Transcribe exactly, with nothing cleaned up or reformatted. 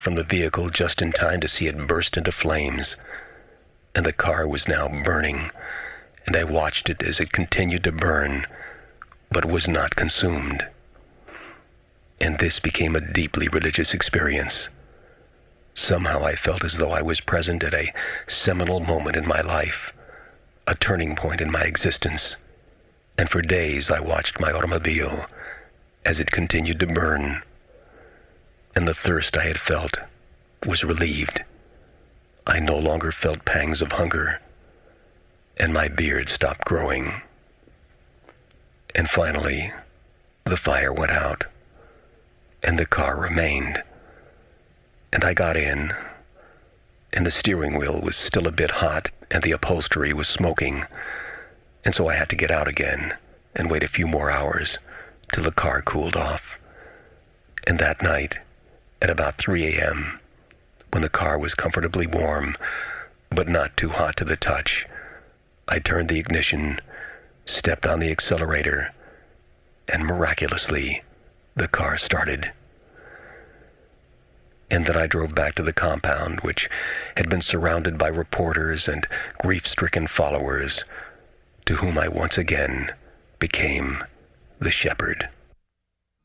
from the vehicle just in time to see it burst into flames, and the car was now burning, and I watched it as it continued to burn, but was not consumed. And this became a deeply religious experience. Somehow I felt as though I was present at a seminal moment in my life, a turning point in my existence, and for days I watched my automobile as it continued to burn, and the thirst I had felt was relieved. I no longer felt pangs of hunger, and my beard stopped growing. And finally, the fire went out, and the car remained. And I got in, and the steering wheel was still a bit hot, and the upholstery was smoking, and so I had to get out again and wait a few more hours till the car cooled off. And that night, at about three a.m., when the car was comfortably warm, but not too hot to the touch, I turned the ignition, stepped on the accelerator, and miraculously, the car started. And then I drove back to the compound, which had been surrounded by reporters and grief-stricken followers, to whom I once again became the shepherd.